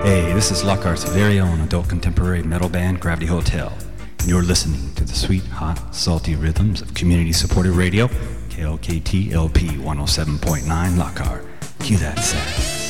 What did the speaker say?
Hey, this is Lockhart's very own adult contemporary metal band, Gravity Hotel, and you're listening to the sweet, hot, salty rhythms of community-supported radio, KLKT LP 107.9 Lockhart. Cue that sax.